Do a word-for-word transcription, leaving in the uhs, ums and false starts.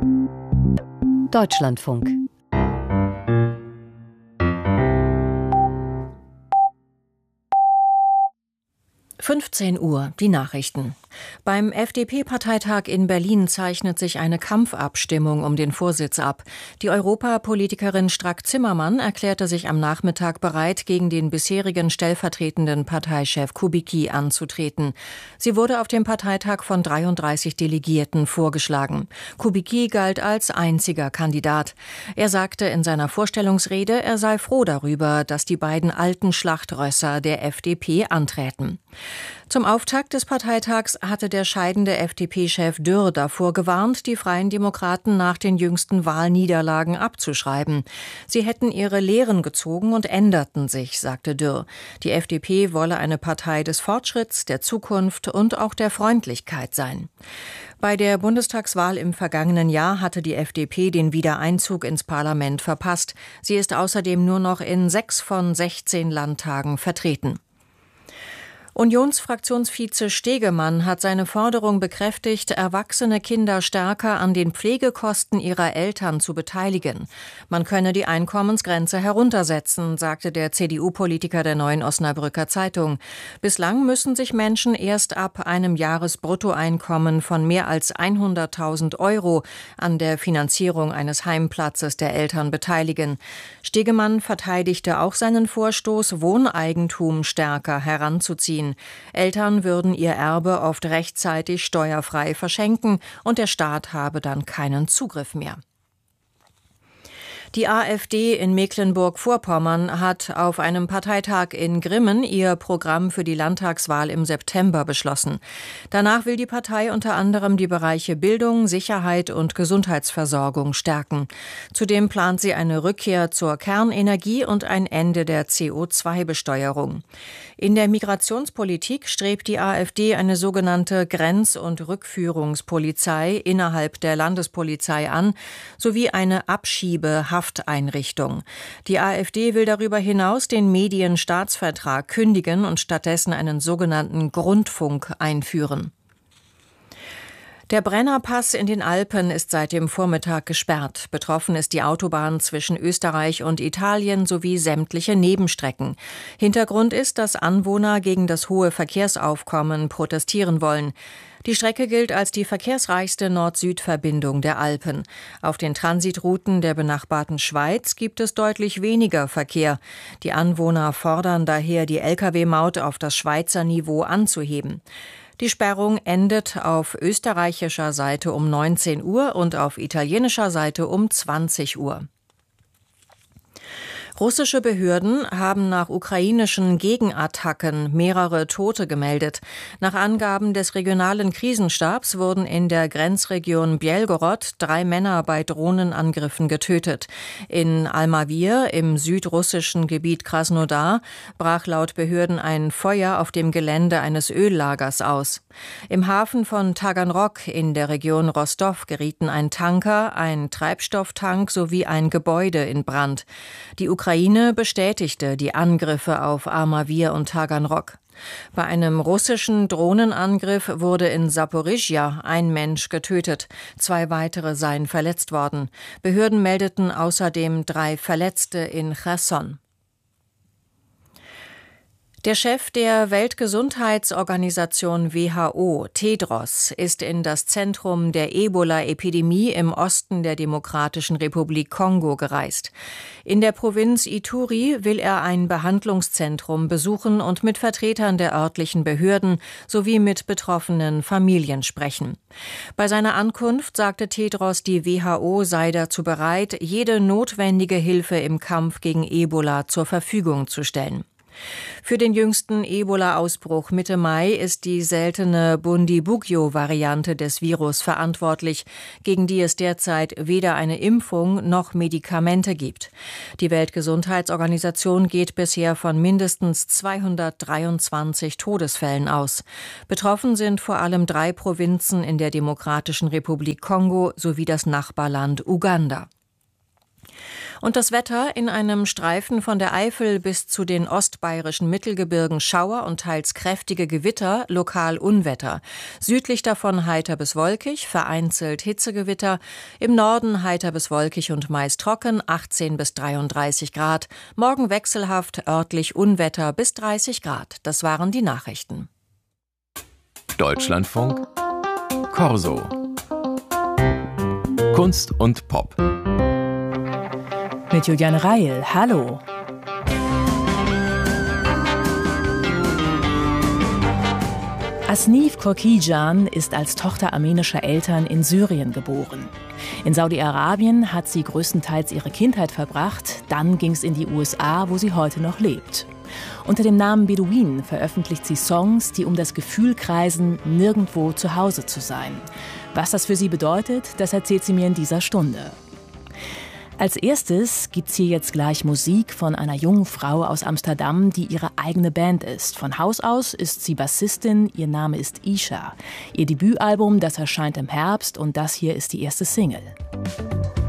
Deutschlandfunk. fünfzehn Uhr, die Nachrichten. Beim F D P-Parteitag in Berlin zeichnet sich eine Kampfabstimmung um den Vorsitz ab. Die Europapolitikerin Strack-Zimmermann erklärte sich am Nachmittag bereit, gegen den bisherigen stellvertretenden Parteichef Kubicki anzutreten. Sie wurde auf dem Parteitag von dreiunddreißig Delegierten vorgeschlagen. Kubicki galt als einziger Kandidat. Er sagte in seiner Vorstellungsrede, er sei froh darüber, dass die beiden alten Schlachtrösser der F D P anträten. Zum Auftakt des Parteitags hatte der scheidende F D P-Chef Dürr davor gewarnt, die Freien Demokraten nach den jüngsten Wahlniederlagen abzuschreiben. Sie hätten ihre Lehren gezogen und änderten sich, sagte Dürr. Die F D P wolle eine Partei des Fortschritts, der Zukunft und auch der Freundlichkeit sein. Bei der Bundestagswahl im vergangenen Jahr hatte die F D P den Wiedereinzug ins Parlament verpasst. Sie ist außerdem nur noch in sechs von sechzehn Landtagen vertreten. Unionsfraktionsvize Stegemann hat seine Forderung bekräftigt, erwachsene Kinder stärker an den Pflegekosten ihrer Eltern zu beteiligen. Man könne die Einkommensgrenze heruntersetzen, sagte der C D U-Politiker der Neuen Osnabrücker Zeitung. Bislang müssen sich Menschen erst ab einem Jahresbruttoeinkommen von mehr als hunderttausend Euro an der Finanzierung eines Heimplatzes der Eltern beteiligen. Stegemann verteidigte auch seinen Vorstoß, Wohneigentum stärker heranzuziehen. Eltern würden ihr Erbe oft rechtzeitig steuerfrei verschenken und der Staat habe dann keinen Zugriff mehr. Die AfD in Mecklenburg-Vorpommern hat auf einem Parteitag in Grimmen ihr Programm für die Landtagswahl im September beschlossen. Danach will die Partei unter anderem die Bereiche Bildung, Sicherheit und Gesundheitsversorgung stärken. Zudem plant sie eine Rückkehr zur Kernenergie und ein Ende der C O zwei Besteuerung. In der Migrationspolitik strebt die AfD eine sogenannte Grenz- und Rückführungspolizei innerhalb der Landespolizei an, sowie eine Abschiebehaft Einrichtung. Die AfD will darüber hinaus den Medienstaatsvertrag kündigen und stattdessen einen sogenannten Grundfunk einführen. Der Brennerpass in den Alpen ist seit dem Vormittag gesperrt. Betroffen ist die Autobahn zwischen Österreich und Italien sowie sämtliche Nebenstrecken. Hintergrund ist, dass Anwohner gegen das hohe Verkehrsaufkommen protestieren wollen. Die Strecke gilt als die verkehrsreichste Nord-Süd-Verbindung der Alpen. Auf den Transitrouten der benachbarten Schweiz gibt es deutlich weniger Verkehr. Die Anwohner fordern daher, die L K W-Maut auf das Schweizer Niveau anzuheben. Die Sperrung endet auf österreichischer Seite um neunzehn Uhr und auf italienischer Seite um zwanzig Uhr. Russische Behörden haben nach ukrainischen Gegenattacken mehrere Tote gemeldet. Nach Angaben des regionalen Krisenstabs wurden in der Grenzregion Bjelgorod drei Männer bei Drohnenangriffen getötet. In Almavir im südrussischen Gebiet Krasnodar brach laut Behörden ein Feuer auf dem Gelände eines Öllagers aus. Im Hafen von Taganrog in der Region Rostow gerieten ein Tanker, ein Treibstofftank sowie ein Gebäude in Brand. Die Ukraine bestätigte die Angriffe auf Armavir und Taganrog. Bei einem russischen Drohnenangriff wurde in Saporischschja ein Mensch getötet. Zwei weitere seien verletzt worden. Behörden meldeten außerdem drei Verletzte in Cherson. Der Chef der Weltgesundheitsorganisation W H O, Tedros, ist in das Zentrum der Ebola-Epidemie im Osten der Demokratischen Republik Kongo gereist. In der Provinz Ituri will er ein Behandlungszentrum besuchen und mit Vertretern der örtlichen Behörden sowie mit betroffenen Familien sprechen. Bei seiner Ankunft sagte Tedros, die W H O sei dazu bereit, jede notwendige Hilfe im Kampf gegen Ebola zur Verfügung zu stellen. Für den jüngsten Ebola-Ausbruch Mitte Mai ist die seltene Bundibugyo-Variante des Virus verantwortlich, gegen die es derzeit weder eine Impfung noch Medikamente gibt. Die Weltgesundheitsorganisation geht bisher von mindestens zweihundertdreiundzwanzig Todesfällen aus. Betroffen sind vor allem drei Provinzen in der Demokratischen Republik Kongo sowie das Nachbarland Uganda. Und das Wetter: in einem Streifen von der Eifel bis zu den ostbayerischen Mittelgebirgen Schauer und teils kräftige Gewitter, lokal Unwetter. Südlich davon heiter bis wolkig, vereinzelt Hitzegewitter. Im Norden heiter bis wolkig und meist trocken, achtzehn bis dreiunddreißig Grad. Morgen wechselhaft, örtlich Unwetter bis dreißig Grad. Das waren die Nachrichten. Deutschlandfunk Corso. Kunst und Pop. Mit Juliane Reil. Hallo. Asnif Korkijan ist als Tochter armenischer Eltern in Syrien geboren. In Saudi-Arabien hat sie größtenteils ihre Kindheit verbracht. Dann ging es in die U S A, wo sie heute noch lebt. Unter dem Namen Beduin veröffentlicht sie Songs, die um das Gefühl kreisen, nirgendwo zu Hause zu sein. Was das für sie bedeutet, das erzählt sie mir in dieser Stunde. Als erstes gibt's hier jetzt gleich Musik von einer jungen Frau aus Amsterdam, die ihre eigene Band ist. Von Haus aus ist sie Bassistin, ihr Name ist Isha. Ihr Debütalbum, das erscheint im Herbst, und das hier ist die erste Single.